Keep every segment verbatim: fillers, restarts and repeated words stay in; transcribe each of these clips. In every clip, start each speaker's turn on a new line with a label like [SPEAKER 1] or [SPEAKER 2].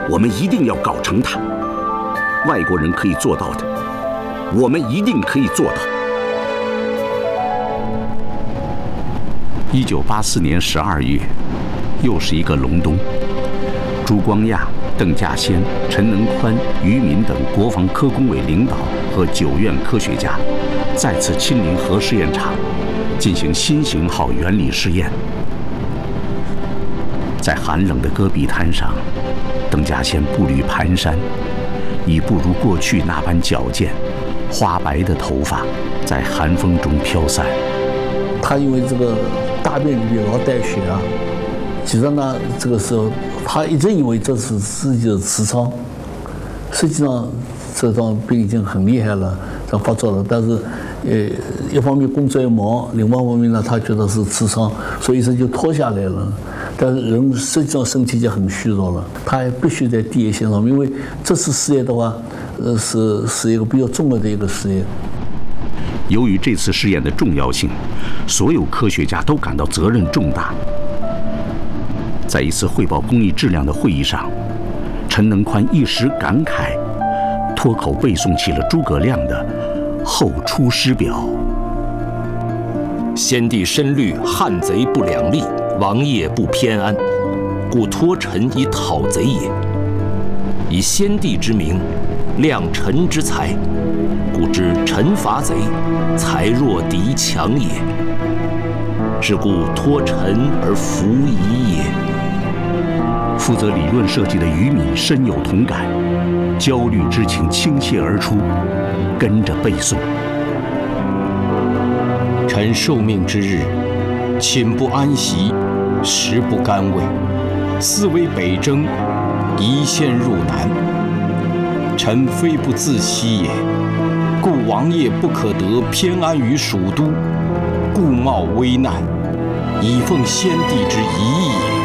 [SPEAKER 1] 我们一定要搞成它。外国人可以做到的，我们一定可以做到。一九八四年十二月，又是一个隆冬。朱光亚、邓稼先、陈能宽、于敏等国防科工委领导和九院科学家再次亲临核试验场，进行新型号原理试验。在寒冷的戈壁滩上，邓稼先步履蹒跚，已不如过去那般矫健，花白的头发在寒风中飘散。
[SPEAKER 2] 他因为这个大便里面老带血啊，实际上呢，这个时候他一直以为这是自己的痔疮，实际上这张病已经很厉害了，这发作了。但是，呃，一方面工作也忙，另外一方面呢，他觉得是痔疮，所以医生就拖下来了。但是人实际上身体就很虚弱了，他还必须在第一线上，因为这次试验的话，呃，是是一个比较重要的一个试验。
[SPEAKER 1] 由于这次试验的重要性，所有科学家都感到责任重大。在一次汇报工艺质量的会议上，陈能宽一时感慨，脱口背诵起了诸葛亮的《后出师表》：“
[SPEAKER 3] 先帝深虑汉贼不两立，王业不偏安，故托臣以讨贼也。以先帝之名，量臣之才，故知臣伐贼，才弱敌强也。是故托臣而服夷也。”
[SPEAKER 1] 负责理论设计的于敏深有同感，焦虑之情倾泻而出，跟着背诵：“
[SPEAKER 4] 臣受命之日，寝不安席，食不甘味，思为北征，宜先入南。臣非不自惜也，故王业不可得偏安于蜀都，故冒危难，以奉先帝之遗也。”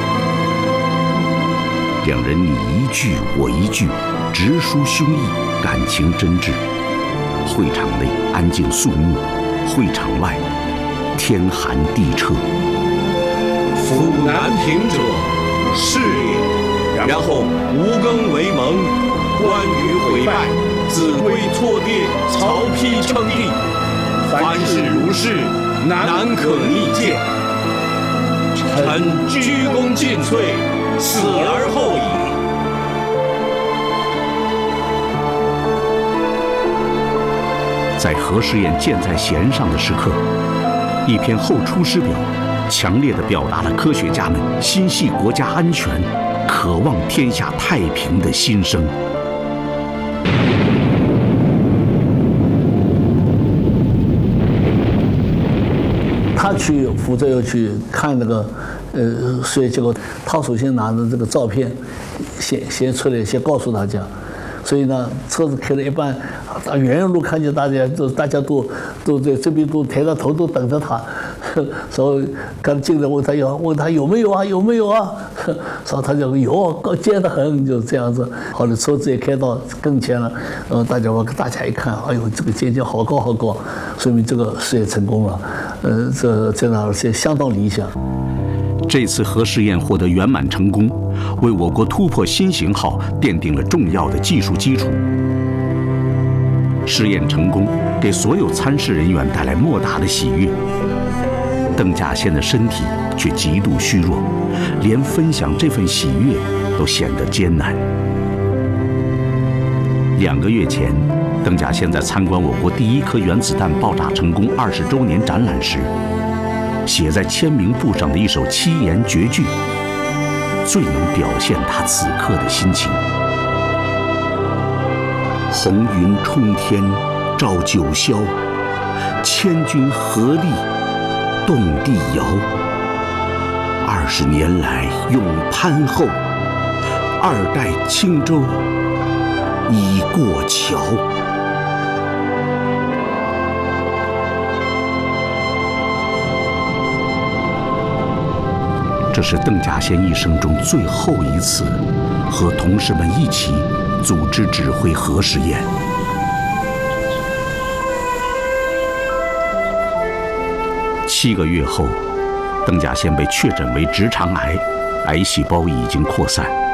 [SPEAKER 1] 两人你一句我一句，直抒胸臆，感情真挚。会场内安静肃穆，会场外天寒地彻。
[SPEAKER 5] 夫难平者，是也。然后吴更为盟，关羽毁败，子规错跌，曹丕称帝。凡事如是，难可逆见。臣鞠躬尽瘁，死而后已。
[SPEAKER 1] 在核试验箭在弦上的时刻，一篇《后出师表》强烈地表达了科学家们心系国家安全、渴望天下太平的心声。
[SPEAKER 2] 他去负责要去看那个呃实验结果，他首先拿着这个照片先先出来，先告诉大家。所以呢，车子开了一半，远远路看见大家，都大家都都在这边都抬着头都等着他，所以刚进来问他要问他有没有啊有没有啊，然后他就有，高尖得很，就这样子。后来车子也开到跟前了，呃，大家我大家一看，哎呦，这个尖尖好高好高，说明这个试验成功了，呃，这这样而且相当理想。
[SPEAKER 1] 这次核试验获得圆满成功，为我国突破新型号奠定了重要的技术基础。试验成功，给所有参试人员带来莫大的喜悦。邓稼先的身体却极度虚弱，连分享这份喜悦都显得艰难。两个月前，邓稼先在参观我国第一颗原子弹爆炸成功二十周年展览时，写在签名簿上的一首七言绝句，最能表现他此刻的心情。红云冲天照九霄，千军合力动地摇。二十年来永攀后，二代轻舟已过桥。这是邓稼先一生中最后一次和同事们一起组织指挥核试验。七个月后，邓稼先被确诊为直肠癌，癌细胞已经扩散。